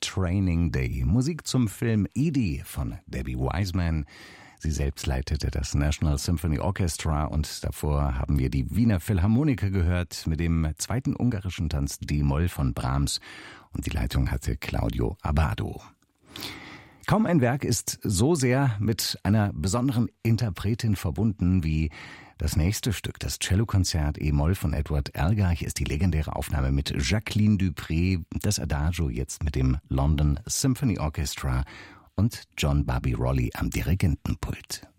Training Day. Musik zum Film Edie von Debbie Wiseman. Sie selbst leitete das National Symphony Orchestra und davor haben wir die Wiener Philharmoniker gehört mit dem zweiten ungarischen Tanz D-Moll von Brahms und die Leitung hatte Claudio Abbado. Kaum ein Werk ist so sehr mit einer besonderen Interpretin verbunden wie das nächste Stück, das Cellokonzert E-Moll von Edward Elgar. Hier ist die legendäre Aufnahme mit Jacqueline Dupré, das Adagio jetzt mit dem London Symphony Orchestra und John Barbirolli am Dirigentenpult.